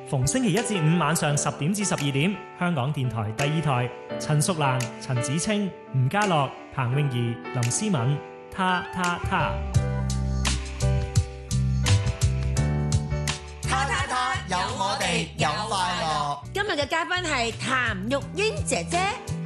逢星期一至五晚上10點至12點，香港電台第二台，陳淑蘭、陳子清、吳家樂、彭詠儀、林思敏，他。 有我哋，有快樂。 今日嘅嘉賓係譚玉英姐姐。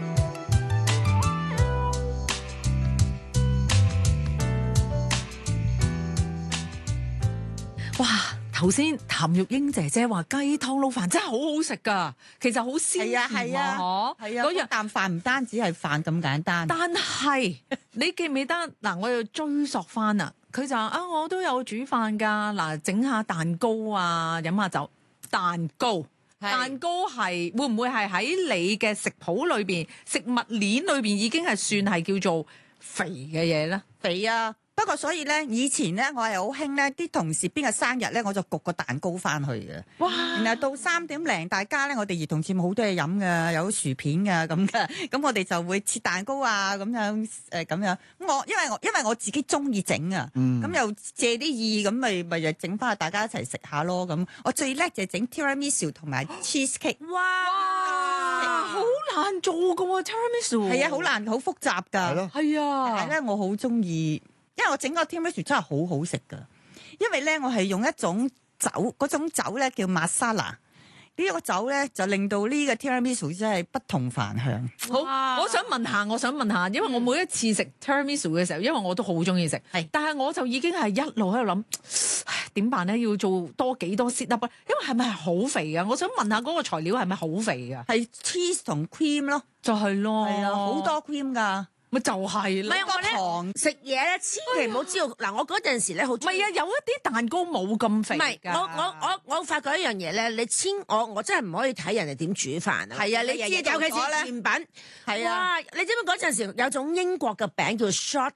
哇！頭先譚玉英姐姐話雞湯撈飯真係好好食㗎，其實好鮮甜係啊，嗰日啖飯唔單止係飯咁簡單， 但係你記唔記得嗱？我要追溯翻啦，佢就話啊，我都有煮飯㗎，嗱，整下蛋糕啊，飲下酒。蛋糕係會唔會係喺你嘅食譜裏邊、食物鏈裏邊已經係算係叫做肥嘅嘢咧？ 肥啊！不過所以咧，以前咧我係好興咧，啲同事邊個生日咧，我就焗個蛋糕翻去嘅。哇！然後到3點零，大家咧，我哋兒童節目好多嘢飲㗎，有薯片㗎咁嘅，咁我哋就會切蛋糕啊咁樣咁樣。因為我自己中意整啊，咁又借啲意咁咪就整翻，大家一齊食下咯咁。我最叻就係整 tiramisu 同埋 cheesecake。 哇！好難做㗎喎 tiramisu。係啊，好難，好複雜㗎。 係啊。 但係咧，我好中意。因為我整個 tiramisu 真係好好食噶，因為咧我係用一種酒，嗰種酒咧叫 Masala， 呢個酒咧就令到呢個 tiramisu 真係不同凡響。 好，我想問下，因為我每一次食 tiramisu 嘅時候，因為我都好中意食，但係我就已經係一路喺度諗點辦咧？要做多幾多 sit up 啊？因為係咪好肥啊？我想問下嗰個材料係咪好肥啊？ 係 cheese 同 cream 咯， 就係咯， 係啊，好多 cream 噶。 咪就係啦， 我咧食嘢咧，千祈唔好知道嗱。我嗰陣時咧好，唔係啊， 有一啲蛋糕冇咁肥。 唔係，我發覺一樣嘢咧，我真係唔可以睇人哋點煮飯啊。 係啊，你知尤其是甜品，係啊。哇！你知唔知嗰陣時有種英國嘅餅叫 short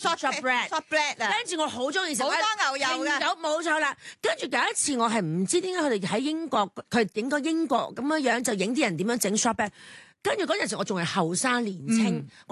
bread 啊？跟住我好中意食， 好多牛油嘅， 冇錯啦。跟住有一次我係唔知點解佢哋喺英國，佢影個英國咁樣就影啲人點樣整 short bread。跟住嗰陣時我仲係後生年青。